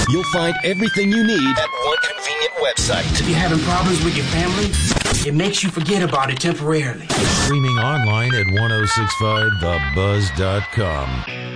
You'll find everything you need at one convenient website. If you're having problems with your family, it makes you forget about it temporarily. Streaming online at 1065thebuzz.com.